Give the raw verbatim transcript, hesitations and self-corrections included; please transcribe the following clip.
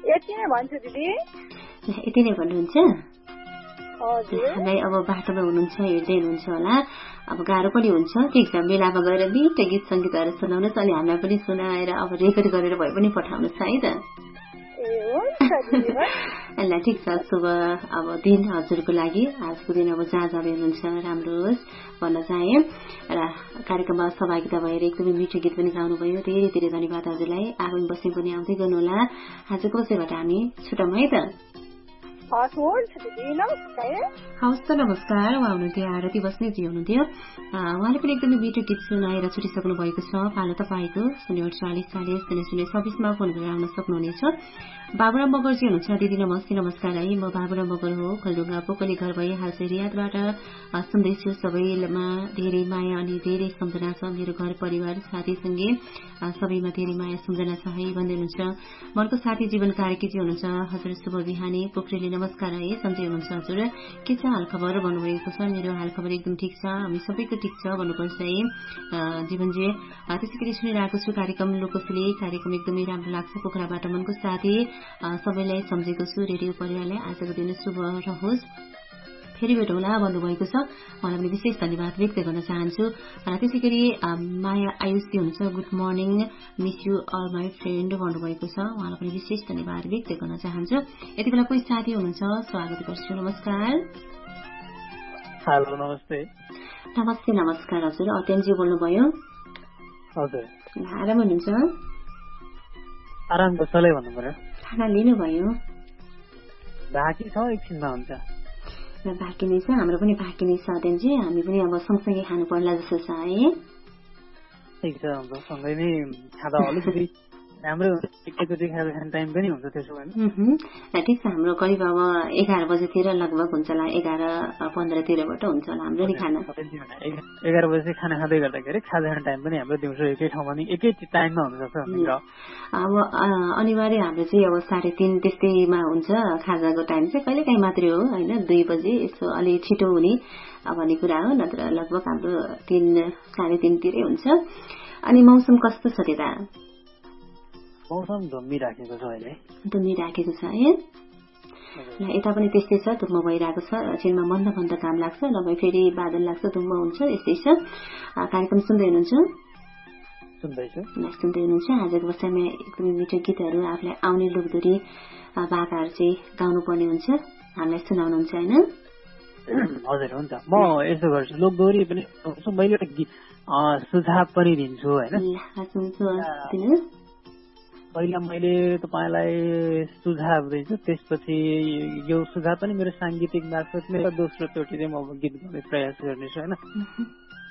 यति नै भन्छु दिदी। यति नै भन्नुहुन्छ? हामीलाई अब बाटोमा हुनुहुन्छ, हेर्दै हुनुहुन्छ होला, अब गाह्रो पनि हुन्छ। ठिक छ, मेलामा गएर मिठो गीत सङ्गीतहरू सुनाउनुहोस्, अनि हामीलाई पनि सुनाएर अब रेकर्ड गरेर भए पनि पठाउनुहोस् है त। ल ठिक छ, शुभ अब दिन हजुरको लागि। आजको दिन अब जहाँ जाँदै हुनुहुन्छ राम्रो होस् भन्न चाहे। र कार्यक्रममा सहभागिता भएर एकदमै मिठो गीत पनि गाउनुभयो, धेरै धेरै धन्यवाद हजुरलाई। आगामी बस्ने पनि आउँदै गर्नुहोला। आजको बसेबाट हामी छुटौँ है त। हवस् त, नमस्कार। उहाँ हुनुहुन्थ्यो आरती बस्नेजी हुनुहुन्थ्यो। उहाँले पनि एकदमै मिठो गीत सुनाएर छुटिसक्नु भएको छ। पालो तपाईँको शून्य अडचालिस चालिस शून्य शून्य छब्बिसमा फोन गरेर आउन सक्नुहुनेछ। बाबुराम मगरजी हुनुहुन्छ। दिदी नमस्ते। नमस्कार है, म बाबुराम मगर हो, खलडुङ्गा पोखरी घर भई हाल चाहिँ रियादबाट सुन्दैछु। सबैमा धेरै माया अनि धेरै सम्झना छ। मेरो घर परिवार साथीसँगै सबैमा धेरै माया सम्झना छ है भन्दै हुनुहुन्छ। मनको साथी जीवन कार्कीजी हुनुहुन्छ। हजुर शुभ बिहानी पोखरीले नमस्कार है, सन्चै हुनुहुन्छ हजुर? के छ हाल खबर भन्नुभएको छ। मेरो हाल खबर एकदम ठिक छ, हामी सबैको ठिक छ भन्नुपर्छ है जीवनजी। त्यसै गरी सुनिरहेको छु कार्यक्रम लोकसुली। कार्यक्रम एकदमै राम्रो लाग्छ। पोखराबाट मनको साथी सबैलाई सम्झेको छु। रेडियो परिवारलाई आजको दिन शुभ रहोस्, फेरि भेटौँला भन्नुभएको छ। उहाँलाई पनि विशेष धन्यवाद व्यक्त गर्न चाहन्छु। त्यसै गरी माया आयुषी हुन्छ। Good morning, miss you all my friend भन्नुभएको छ। उहाँलाई पनि विशेष धन्यवाद व्यक्त गर्न चाहन्छु। यति बेला कोही साथी हुनुहुन्छ, स्वागत गर्छु। नमस्कार। हेलो, नमस्ते। नमस्ते नमस्कार हजुर, अत्यन्जी बोल्नुभयो। हजुर, आराम हुनुहुन्छ? आराम त चलै भन्नु पर्यो। खाना लिनुभयो? बाँकी छ, एकछिनमा हुन्छ। बाँकी नै छ, हाम्रो पनि बाँकी नै छ अध्ययनजी। हामी पनि अब सँगसँगै खानु पर्ला जस्तो छ है। ठिक छ, सँगै नै खाँदा अलिकति राम्रो एकैचोटि खाँदा खाने टाइम पनि हुन्छ त्यसो भएन। ठिक छ, हाम्रो करिब अब एघार बजेतिर लगभग हुन्छ होला, एघार पन्ध्रतिरबाट हुन्छ होला हाम्रो नि खाना। एघार बजे खाना खाँदै गर्दाखेरि खाजा खाने टाइम पनि हाम्रो दिउँसो एकै ठाउँमा नि एकै टाइममा हुनसक्छ। अब अनिवार्य हाम्रो चाहिँ अब साढे तिन त्यस्तैमा हुन्छ खाजाको टाइम चाहिँ, कहिले काहीँ मात्रै हो होइन, दुई बजे यसो अलि छिटो हुने भन्ने कुरा हो, नत्र लगभग हाम्रो तिन साढे तिनतिरै हुन्छ। अनि मौसम कस्तो छ त्यता? मौसम धुम्मिराखेको छ अहिले। धुम्मिराखेको छ है। यता पनि त्यस्तै छ, धुम्म भइरहेको छ। एकछिनमा मन्द मन्द काम लाग्छ, नभए फेरि बादल लाग्छ, धुम्म हुन्छ, यस्तै छ। कार्यक्रम सुन्दै हुनुहुन्छ? सुन्दैछु। सुन्दै हुनुहुन्छ। आजको बसाइमा एकदमै मिठो गीतहरू आफूलाई आउने लोकदोरी भाकाहरू चाहिँ गाउनु पर्ने हुन्छ, हामीलाई सुनाउनुहुन्छ होइन? हजुर हुन्छ, म यसो गर्छु, लोकदोरी पनि मैले सुझाव पनि दिन्छु होइन। पहिला मैले तपाईँलाई सुझाव दिन्छु, त्यसपछि यो सुझाव पनि मेरो साङ्गीतिक मार्फत मेरो दोस्रो चोटि चाहिँ म गीत गाउने प्रयास गर्नेछु होइन।